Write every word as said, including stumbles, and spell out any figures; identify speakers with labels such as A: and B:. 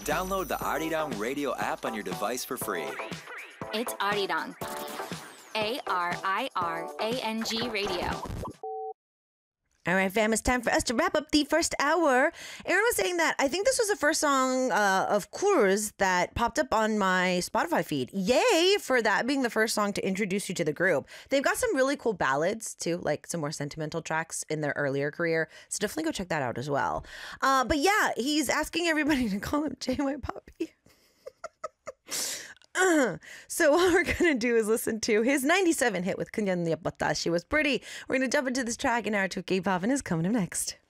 A: Download the Arirang Radio app on your device for free.
B: It's Arirang. A R I R A N G Radio.
C: All right, fam, it's time for us to wrap up the first hour. Aaron was saying that I think this was the first song uh, of Coors that popped up on my Spotify feed. Yay for that being the first song to introduce you to the group. They've got some really cool ballads, too, like some more sentimental tracks in their earlier career. So definitely go check that out as well. Uh, but yeah, he's asking everybody to call him J Y Poppy. Uh, so what we're going to do is listen to his ninety-seven hit with Kunyan Yapata. She was pretty. We're going to jump into this track and our to K-pop and is coming up next.